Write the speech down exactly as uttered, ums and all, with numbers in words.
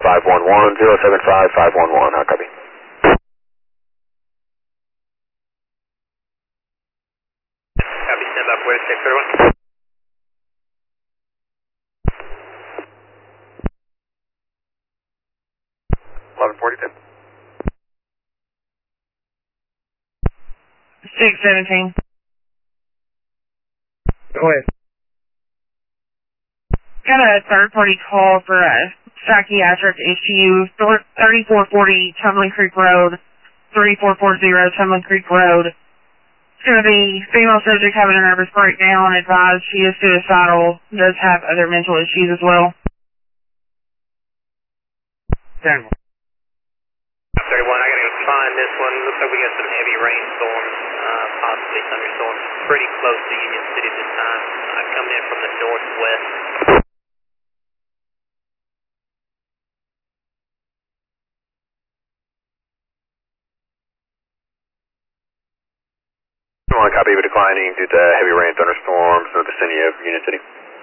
five one one, zero seven five, five one one, how copy? Copy, stand by for six thirty-one. eleven forty-two. six seventeen. Go ahead. Got a third-party call for a psychiatric issue. thirty-four forty Tumbling Creek Road, thirty-four forty Tumbling Creek Road. It's going to be female subject having a nervous breakdown. Advised she is suicidal. Does have other mental issues as well. Ten. thirty-one, I gotta go find this one. Looks like we got some heavy rainstorms, uh, possibly thunderstorms, pretty close to Union City this time. I'm coming in from the northwest. One copy of a declining due to heavy rain thunderstorms in the vicinity of Union City.